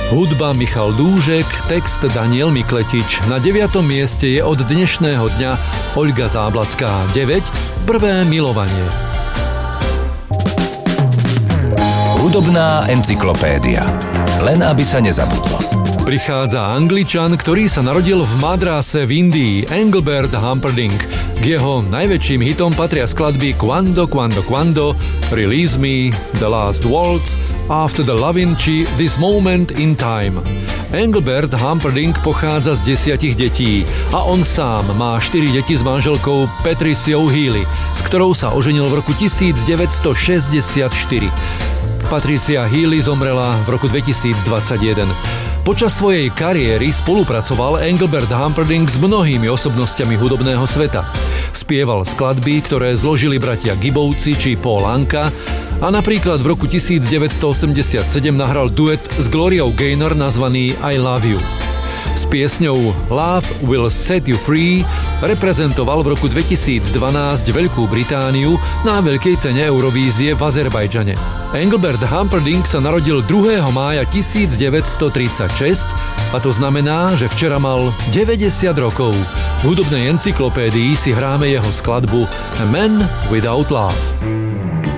Hudba Michal Dúžek, text Daniel Mikletič. Na 9. mieste je od dnešného dňa Olga Záblacká. 9. Prvé milovanie. Hudobná encyklopédia. Len aby sa nezabudlo. Prichádza Angličan, ktorý sa narodil v Madráse v Indii, Engelbert Humperdinck. K jeho najväčším hitom patria skladby Quando, Quando, Quando, Release Me, The Last Waltz, After the Lavinci, This Moment in Time. Engelbert Humperdinck pochádza z 10 detí a on sám má 4 deti s manželkou Patriciou Healy, s ktorou sa oženil v roku 1964. Patricia Healy zomrela v roku 2021. Počas svojej kariéry spolupracoval Engelbert Humperdinck s mnohými osobnostiami hudobného sveta. Spieval skladby, ktoré zložili bratia Gibbovci či Paul Anka a napríklad v roku 1987 nahral duet s Gloriou Gaynor nazvaný I Love You. S piesňou Love Will Set You Free reprezentoval v roku 2012 Veľkú Britániu na veľkej cene Eurovízie v Azerbajdžane. Engelbert Humperdinck sa narodil 2. mája 1936 a to znamená, že včera mal 90 rokov. V hudobnej encyklopédii si hráme jeho skladbu A Man Without Love.